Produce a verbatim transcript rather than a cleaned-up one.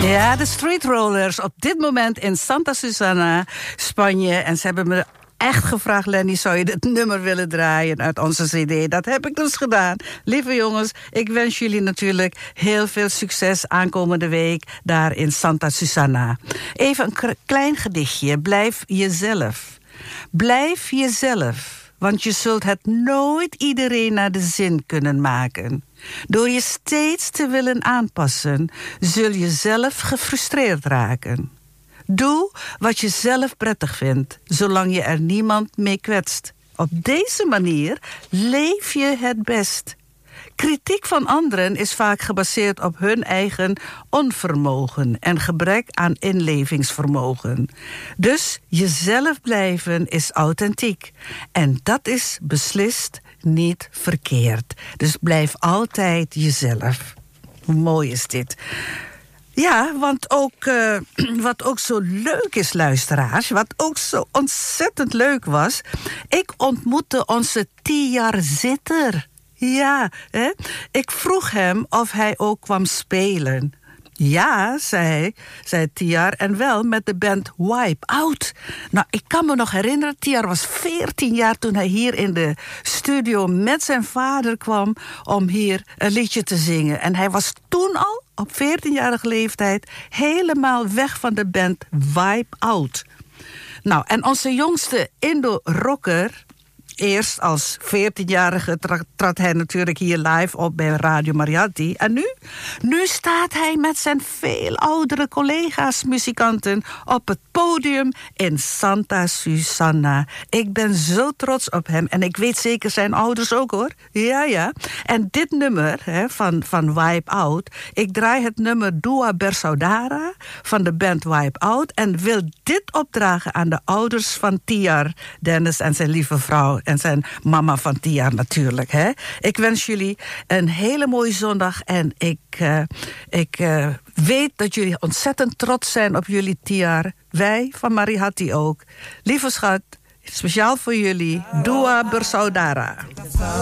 Ja, de Street Rollers op dit moment in Santa Susana, Spanje. En ze hebben me echt gevraagd, Lenny, zou je dit nummer willen draaien uit onze cd? Dat heb ik dus gedaan. Lieve jongens, ik wens jullie natuurlijk heel veel succes aankomende week daar in Santa Susana. Even een k- klein gedichtje. Blijf jezelf. Blijf jezelf. Want je zult het nooit iedereen naar de zin kunnen maken. Door je steeds te willen aanpassen, zul je zelf gefrustreerd raken. Doe wat je zelf prettig vindt, zolang je er niemand mee kwetst. Op deze manier leef je het best. Kritiek van anderen is vaak gebaseerd op hun eigen onvermogen en gebrek aan inlevingsvermogen. Dus jezelf blijven is authentiek. En dat is beslist niet verkeerd. Dus blijf altijd jezelf. Hoe mooi is dit? Ja, want ook, uh, wat ook zo leuk is, luisteraars, wat ook zo ontzettend leuk was, ik ontmoette onze Tijar Zitter. Ja, hè? Ik vroeg hem of hij ook kwam spelen. Ja, zei hij, zei Tijar, en wel met de band Wipe Out. Nou, ik kan me nog herinneren, Tijar was veertien jaar toen hij hier in de studio met zijn vader kwam om hier een liedje te zingen. En hij was toen al, op veertienjarige leeftijd, helemaal weg van de band Wipe Out. Nou, en onze jongste Indo-rocker, eerst als veertienjarige tra- trad hij natuurlijk hier live op bij Radio Mariatti. En nu? Nu staat hij met zijn veel oudere collega's, muzikanten, op het podium in Santa Susana. Ik ben zo trots op hem. En ik weet zeker zijn ouders ook, hoor. Ja, ja. En dit nummer hè, van, van Wipe Out, ik draai het nummer Dua Bersaudara van de band Wipe Out en wil dit opdragen aan de ouders van Tijar, Dennis en zijn lieve vrouw. En zijn mama van Tijar natuurlijk. Hè? Ik wens jullie een hele mooie zondag. En ik, uh, ik uh, weet dat jullie ontzettend trots zijn op jullie Tijar. Wij van Mariatti ook. Lieve schat, speciaal voor jullie, Dua Bersaudara.